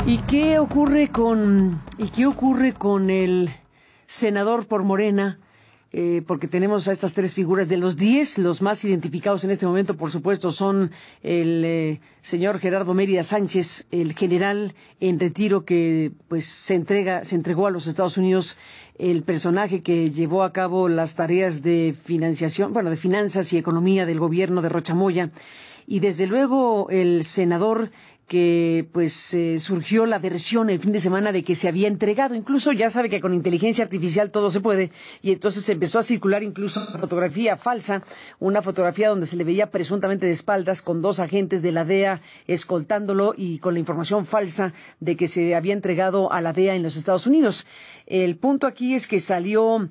¿Y qué ocurre con el senador por Morena? Porque tenemos a estas tres figuras de los 10, los más identificados en este momento, por supuesto, son el señor Gerardo Mérida Sánchez, el general en retiro que pues se entregó a los Estados Unidos, el personaje que llevó a cabo las tareas de financiación, de finanzas y economía del gobierno de Rocha Moya, y desde luego el senador que surgió la versión el fin de semana de que se había entregado. Incluso ya sabe que con inteligencia artificial todo se puede, y entonces se empezó a circular incluso una fotografía falsa, una fotografía donde se le veía presuntamente de espaldas con 2 agentes de la DEA escoltándolo y con la información falsa de que se había entregado a la DEA en los Estados Unidos. El punto aquí es que salió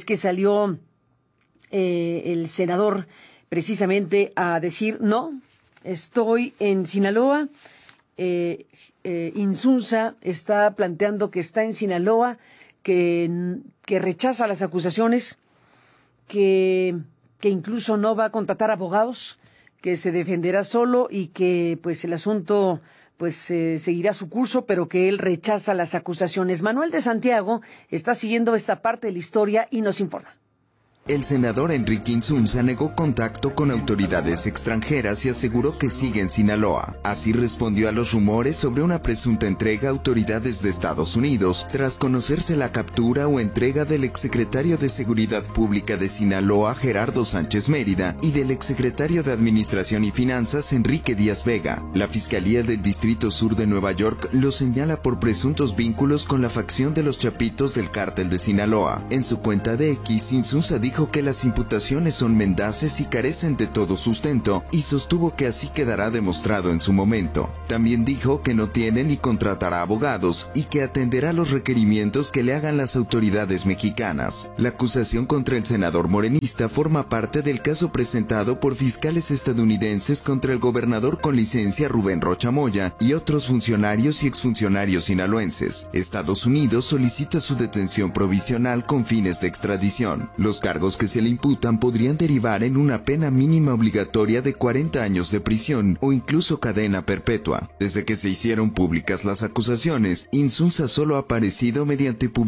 el senador precisamente a decir: no, estoy en Sinaloa. Insunza está planteando que está en Sinaloa, que rechaza las acusaciones, que incluso no va a contratar abogados, que se defenderá solo y que el asunto seguirá su curso, pero que él rechaza las acusaciones. Manuel de Santiago está siguiendo esta parte de la historia y nos informa. El senador Enrique Insunza negó contacto con autoridades extranjeras y aseguró que sigue en Sinaloa. Así respondió a los rumores sobre una presunta entrega a autoridades de Estados Unidos, tras conocerse la captura o entrega del exsecretario de Seguridad Pública de Sinaloa, Gerardo Sánchez Mérida, y del exsecretario de Administración y Finanzas, Enrique Díaz Vega. La Fiscalía del Distrito Sur de Nueva York lo señala por presuntos vínculos con la facción de los Chapitos del Cártel de Sinaloa. En su cuenta de X, Insunza dijo que las imputaciones son mendaces y carecen de todo sustento, y sostuvo que así quedará demostrado en su momento. También dijo que no tiene ni contratará abogados y que atenderá los requerimientos que le hagan las autoridades mexicanas. La acusación contra el senador morenista forma parte del caso presentado por fiscales estadounidenses contra el gobernador con licencia Rubén Rocha Moya y otros funcionarios y exfuncionarios sinaloenses. Estados Unidos solicita su detención provisional con fines de extradición. Los cargos que se le imputan podrían derivar en una pena mínima obligatoria de 40 años de prisión o incluso cadena perpetua. Desde que se hicieron públicas las acusaciones, Insunza solo ha aparecido mediante publicaciones